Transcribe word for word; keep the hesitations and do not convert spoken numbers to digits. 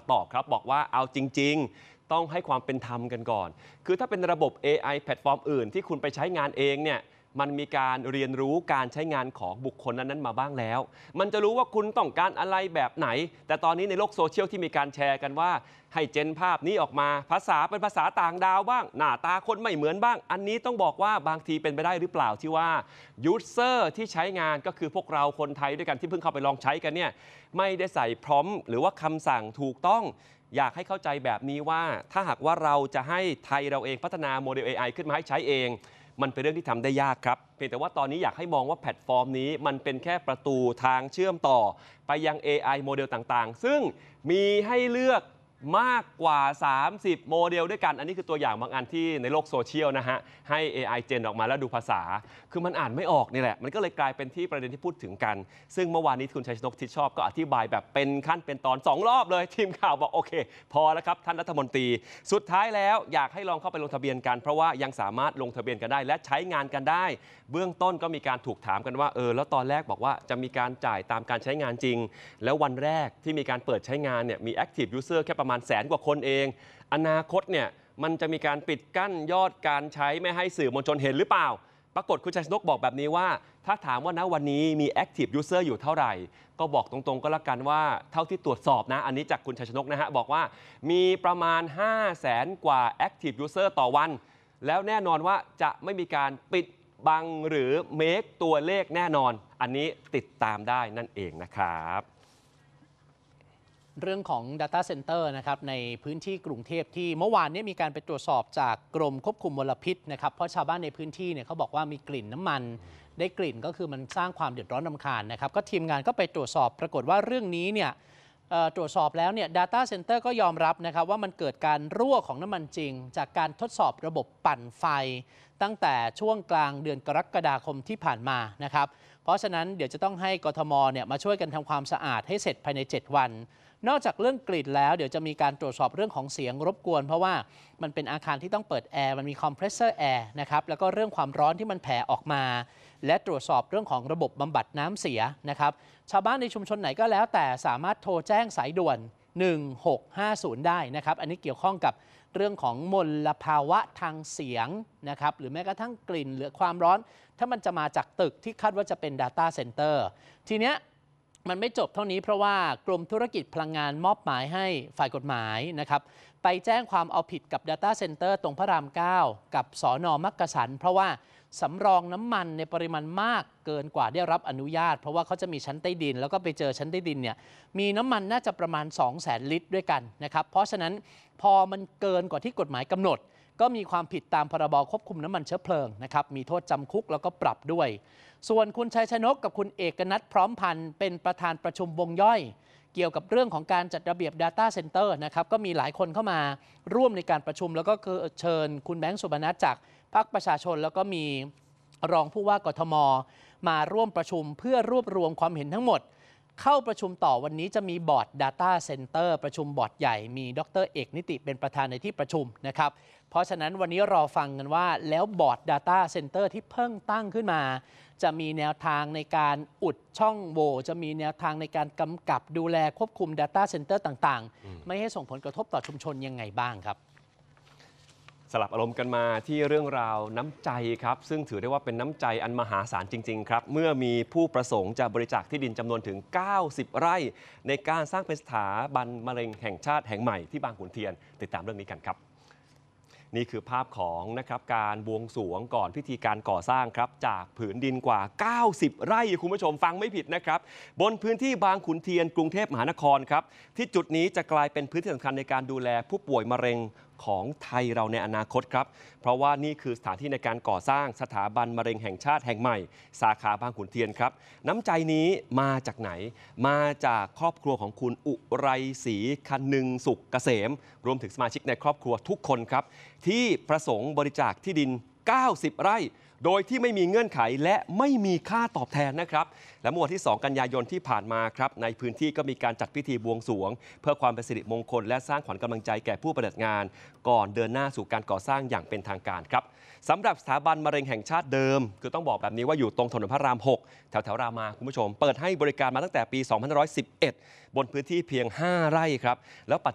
ตอบครับบอกว่าเอาจริงๆต้องให้ความเป็นธรรมกันก่อนคือถ้าเป็นระบบ เอ ไอ แพลตฟอร์มอื่นที่คุณไปใช้งานเองเนี่ยมันมีการเรียนรู้การใช้งานของบุคคลนั้นๆมาบ้างแล้วมันจะรู้ว่าคุณต้องการอะไรแบบไหนแต่ตอนนี้ในโลกโซเชียลที่มีการแชร์กันว่าให้เจนภาพนี้ออกมาภาษาเป็นภาษาต่างดาวบ้างหน้าตาคนไม่เหมือนบ้างอันนี้ต้องบอกว่าบางทีเป็นไปได้หรือเปล่าที่ว่ายูเซอร์ที่ใช้งานก็คือพวกเราคนไทยด้วยกันที่เพิ่งเข้าไปลองใช้กันเนี่ยไม่ได้ใส่พร้อมหรือว่าคำสั่งถูกต้องอยากให้เข้าใจแบบนี้ว่าถ้าหากว่าเราจะให้ไทยเราเองพัฒนาโมเดล เอ ไอ ขึ้นมาให้ใช้เองมันเป็นเรื่องที่ทำได้ยากครับเพียงแต่ว่าตอนนี้อยากให้มองว่าแพลตฟอร์มนี้มันเป็นแค่ประตูทางเชื่อมต่อไปยัง เอ ไอ โมเดลต่างๆซึ่งมีให้เลือกมากกว่าสามสิบโมเดลด้วยกันอันนี้คือตัวอย่างบางอันที่ในโลกโซเชียลนะฮะให้ เอ ไอ เจนออกมาแล้วดูภาษาคือมันอ่านไม่ออกนี่แหละมันก็เลยกลายเป็นที่ประเด็นที่พูดถึงกันซึ่งเมื่อวานนี้คุณชัยชนกทิศชอบก็อธิบายแบบเป็นขั้นเป็นตอนสองรอบเลยทีมข่าวบอกโอเคพอแล้วครับท่านรัฐมนตรีสุดท้ายแล้วอยากให้ลองเข้าไปลงทะเบียนกันเพราะว่ายังสามารถลงทะเบียนกันได้และใช้งานกันได้เบื้องต้นก็มีการถูกถามกันว่าเออแล้วตอนแรกบอกว่าจะมีการจ่ายตามการใช้งานจริงแล้ววันแรกที่มีการเปิดใช้งานเนี่ยมี Active User แค่ประมาณแสนกว่าคนเองอนาคตเนี่ยมันจะมีการปิดกั้นยอดการใช้ไม่ให้สื่อมวลชนเห็นหรือเปล่าปรากฏคุณชัยชนกบอกแบบนี้ว่าถ้าถามว่าณวันนี้มี Active User อยู่เท่าไหร่ก็บอกตรงๆก็แล้วกันว่าเท่าที่ตรวจสอบนะอันนี้จากคุณชัยชนกนะฮะบอกว่ามีประมาณ ห้าแสน กว่า Active User ต่อวันแล้วแน่นอนว่าจะไม่มีการปิดบังหรือเมคตัวเลขแน่นอนอันนี้ติดตามได้นั่นเองนะครับเรื่องของ Data Center นะครับในพื้นที่กรุงเทพที่เมื่อวานนี้มีการไปตรวจสอบจากกรมควบคุมมลพิษนะครับเพราะชาวบ้านในพื้นที่เนี่ยเขาบอกว่ามีกลิ่นน้ำมันได้กลิ่นก็คือมันสร้างความเดือดร้อนรำคาญนะครับก็ทีมงานก็ไปตรวจสอบปรากฏว่าเรื่องนี้เนี่ยตรวจสอบแล้วเนี่ย Data Center ก็ยอมรับนะครับว่ามันเกิดการรั่วของน้ำมันจริงจากการทดสอบระบบปั่นไฟตั้งแต่ช่วงกลางเดือนกรกฎาคมที่ผ่านมานะครับเพราะฉะนั้นเดี๋ยวจะต้องให้กทมเนี่ยมาช่วยกันทำความสะอาดให้เสร็จภายในเจ็ดวันนอกจากเรื่องกลิ่นแล้วเดี๋ยวจะมีการตรวจสอบเรื่องของเสียงรบกวนเพราะว่ามันเป็นอาคารที่ต้องเปิดแอร์มันมีคอมเพรสเซอร์แอร์นะครับแล้วก็เรื่องความร้อนที่มันแผ่ออกมาและตรวจสอบเรื่องของระบบบำบัดน้ำเสียนะครับชาวบ้านในชุมชนไหนก็แล้วแต่สามารถโทรแจ้งสายด่วนหนึ่งหกห้าศูนย์ได้นะครับอันนี้เกี่ยวข้องกับเรื่องของมลภาวะทางเสียงนะครับหรือแม้กระทั่งกลิ่นหรือความร้อนถ้ามันจะมาจากตึกที่คาดว่าจะเป็น Data Center ทีเนี้ยมันไม่จบเท่านี้เพราะว่ากรมธุรกิจพลังงานมอบหมายให้ฝ่ายกฎหมายนะครับไปแจ้งความเอาผิดกับ Data Center ตรงพระรามเก้ากับสน.มักกะสันเพราะว่าสำรองน้ำมันในปริมาณมากเกินกว่าได้รับอนุญาตเพราะว่าเขาจะมีชั้นใต้ดินแล้วก็ไปเจอชั้นใต้ดินเนี่ยมีน้ำมันน่าจะประมาณ สองแสน ลิตรด้วยกันนะครับเพราะฉะนั้นพอมันเกินกว่าที่กฎหมายกำหนดก็มีความผิดตามพรบควบคุมน้ำมันเชื้อเพลิงนะครับมีโทษจำคุกแล้วก็ปรับด้วยส่วนคุณชัยชนกกับคุณเอกนัทพร้อมพันธ์เป็นประธานประชุมวงย่อยเกี่ยวกับเรื่องของการจัดระเบียบ Data Center นะครับก็มีหลายคนเข้ามาร่วมในการประชุมแล้วก็เชิญคุณแบงค์สุบรรณัฐจากพรรคประชาชนแล้วก็มีรองผู้ว่ากทมมาร่วมประชุมเพื่อรวบรวมความเห็นทั้งหมดเข้าประชุมต่อวันนี้จะมีบอร์ด Data Center ประชุมบอร์ดใหญ่มีดร.เอกนิติเป็นประธานในที่ประชุมนะครับเพราะฉะนั้นวันนี้รอฟังกันว่าแล้วบอร์ด Data Center ที่เพิ่งตั้งขึ้นมาจะมีแนวทางในการอุดช่องโหว่จะมีแนวทางในการกำกับดูแลควบคุม Data Center ต่างๆไม่ให้ส่งผลกระทบต่อชุมชนยังไงบ้างครับสลับอารมณ์กันมาที่เรื่องราวน้ำใจครับซึ่งถือได้ว่าเป็นน้ำใจอันมหาศาลจริงๆครับเมื่อมีผู้ประสงค์จะบริจาคที่ดินจำนวนถึงเก้าสิบไร่ในการสร้างเป็นสถาบันมะเร็งแห่งชาติแห่งใหม่ที่บางขุนเทียนติดตามเรื่องนี้กันครับนี่คือภาพของนะครับการบวงสรวงก่อนพิธีการก่อสร้างครับจากผืนดินกว่าเก้าสิบไร่คุณผู้ชมฟังไม่ผิดนะครับบนพื้นที่บางขุนเทียนกรุงเทพมหานครครับที่จุดนี้จะกลายเป็นพื้นที่สำคัญในการดูแลผู้ป่วยมะเร็งของไทยเราในอนาคตครับเพราะว่านี่คือสถานที่ในการก่อสร้างสถาบันมะเร็งแห่งชาติแห่งใหม่สาขาบางขุนเทียนครับน้ำใจนี้มาจากไหนมาจากครอบครัวของคุณอุไรศรีคนึงสุขเกษมรวมถึงสมาชิกในครอบครัวทุกคนครับที่ประสงค์บริจาคที่ดินเก้าสิบไร่โดยที่ไม่มีเงื่อนไขและไม่มีค่าตอบแทนนะครับและเมื่อวันที่สองกันยายนที่ผ่านมาครับในพื้นที่ก็มีการจัดพิธีบวงสรวงเพื่อความเป็นสิริมงคลและสร้างขวัญกำลังใจแก่ผู้ปฏิบัติงานก่อนเดินหน้าสู่การก่อสร้างอย่างเป็นทางการครับสำหรับสถาบันมะเร็งแห่งชาติเดิมคือต้องบอกแบบนี้ว่าอยู่ตรงถนนพระรามหกแถวแถวรามาคุณผู้ชมเปิดให้บริการมาตั้งแต่ปีสองพันห้าร้อยสิบเอ็ดบนพื้นที่เพียงห้าไร่ครับแล้วปัจ